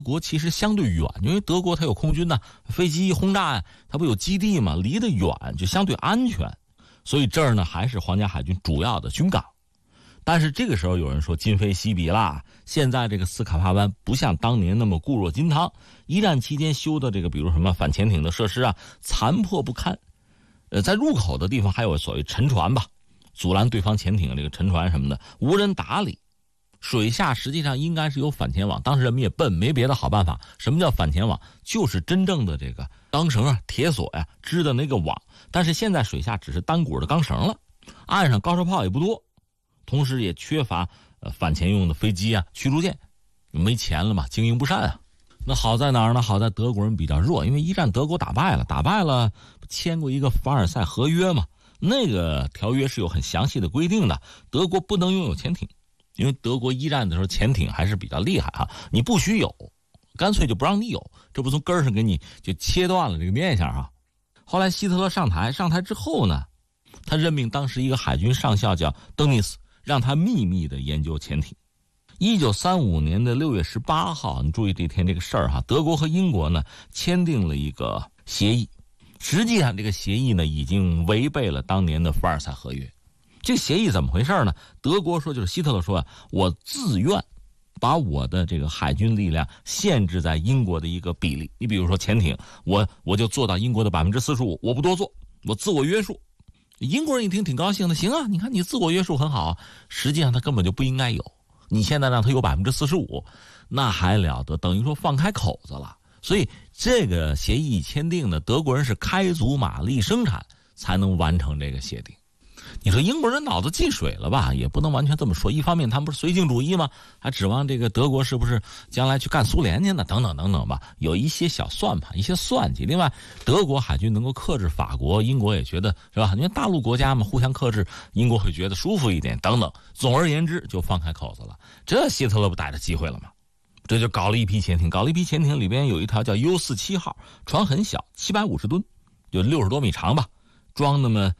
国其实相对远，因为德国它有空军呐，飞机轰炸呀，它不有基地嘛，离得远就相对安全，所以这儿呢还是皇家海军主要的军港。但是这个时候有人说今非昔比啦，现在这个斯卡帕湾不像当年那么固若金汤，一战期间修的这个比如什么反潜艇的设施啊，残破不堪。在入口的地方还有所谓沉船吧，阻拦对方潜艇这个沉船什么的，无人打理。水下实际上应该是有反潜网，当时人们也笨，没别的好办法。什么叫反潜网？就是真正的这个钢绳啊、铁索呀织的那个网。但是现在水下只是单股的钢绳了，岸上高射炮也不多，同时也缺乏反潜用的飞机啊、驱逐舰，没钱了嘛，经营不善啊。那好在哪儿呢？好在德国人比较弱，因为一战德国打败了，签过一个凡尔赛合约嘛。那个条约是有很详细的规定的，德国不能拥有潜艇，因为德国一战的时候潜艇还是比较厉害哈，你不许有，干脆就不让你有，这不从根上给你就切断了这个念想啊。后来希特勒上台之后呢，他任命当时一个海军上校叫邓尼斯，让他秘密的研究潜艇。1935年的6月18号，你注意这天这个事儿哈，德国和英国呢签订了一个协议，实际上这个协议呢已经违背了当年的凡尔赛合约。这协议怎么回事呢？德国说，就是希特勒说我自愿把我的这个海军力量限制在英国的一个比例。你比如说潜艇，我就做到英国的45%，我不多做，我自我约束。英国人一听挺高兴的，行啊，你看你自我约束很好啊，实际上他根本就不应该有。你现在让他有45%，那还了得，等于说放开口子了。所以这个协议签订呢，德国人是开足马力生产才能完成这个协定。你说英国人脑子进水了吧？也不能完全这么说。一方面他们不是绥靖主义吗？还指望这个德国是不是将来去干苏联去呢？等等等等吧，有一些小算盘，一些算计。另外，德国海军能够克制法国，英国也觉得是吧？因为大陆国家嘛，互相克制，英国会觉得舒服一点。等等，总而言之，就放开口子了。这希特勒不逮着机会了吗？这就搞了一批潜艇，里边有一条叫 U47号，船很小，750吨，就60多米长吧，装那么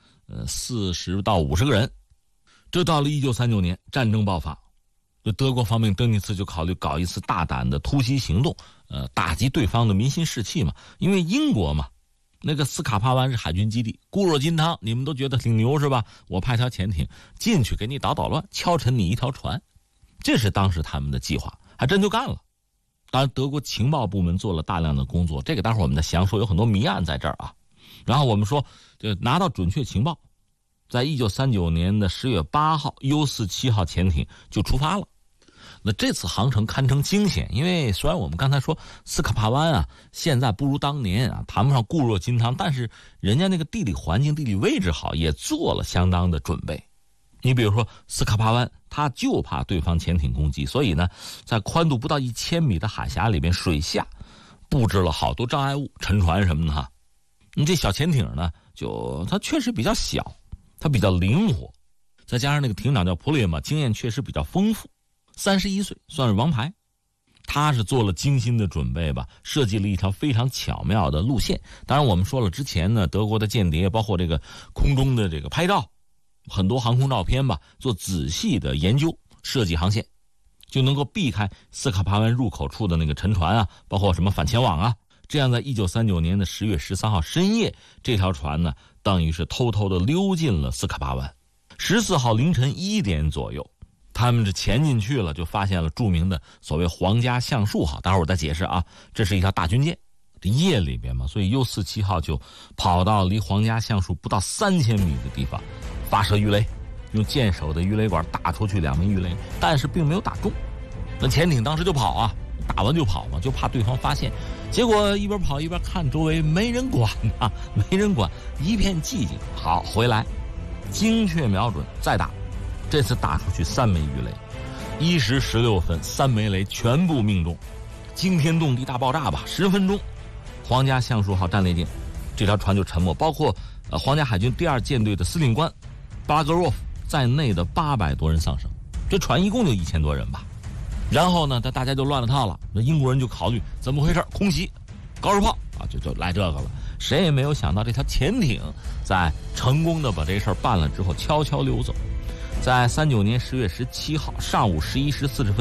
40到50个人。这到了1939年，战争爆发，就德国方面邓尼茨就考虑搞一次大胆的突袭行动，打击对方的民心士气嘛。因为英国嘛，那个斯卡帕湾是海军基地，固若金汤，你们都觉得挺牛是吧？我派条潜艇进去给你捣乱，敲沉你一条船，这是当时他们的计划，还真就干了。当然，德国情报部门做了大量的工作，这个待会儿我们再详说，有很多谜案在这儿啊。然后我们说，就拿到准确情报，在1939年的10月8号 U47号潜艇就出发了。那这次航程堪称惊险，因为虽然我们刚才说斯卡帕湾啊现在不如当年啊，谈不上固若金汤，但是人家那个地理环境、地理位置好，也做了相当的准备。你比如说斯卡帕湾，他就怕对方潜艇攻击，所以呢，在宽度不到1000米的海峡里边，水下布置了好多障碍物，沉船什么的哈。你这小潜艇呢，就它确实比较小，它比较灵活，再加上那个艇长叫普列嘛，经验确实比较丰富，31岁算是王牌。他是做了精心的准备吧，设计了一条非常巧妙的路线。当然我们说了，之前呢，德国的间谍包括这个空中的这个拍照，很多航空照片吧，做仔细的研究，设计航线，就能够避开斯卡帕湾入口处的那个沉船啊，包括什么反潜网啊。这样在1939年的10月13号深夜，这条船呢等于是偷偷的溜进了斯卡帕湾。14号凌晨1点左右，他们是潜进去了，就发现了著名的所谓皇家橡树号。待会儿我再解释啊，这是一条大军舰，这夜里边嘛，所以 U47号就跑到离皇家橡树不到3000米的地方发射鱼雷，用舰首的鱼雷管打出去2枚鱼雷，但是并没有打中。那潜艇当时就跑啊，打完就跑嘛，就怕对方发现。结果一边跑一边看周围，没人管啊，没人管，一片寂静。好，回来精确瞄准再打，这次打出去3枚鱼雷，1时16分3枚雷全部命中，惊天动地大爆炸吧。10分钟，皇家橡树号战列舰这条船就沉没，包括皇家海军第2舰队的司令官巴拉格洛夫在内的800多人丧生，这船一共就1000多人吧。然后呢，大家就乱了套了。那英国人就考虑怎么回事，空袭、高射炮啊，就来这个了。谁也没有想到，这条潜艇在成功的把这事儿办了之后，悄悄溜走。在39年10月17号上午11时40分，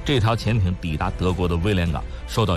这条潜艇抵达德国的威廉港，受到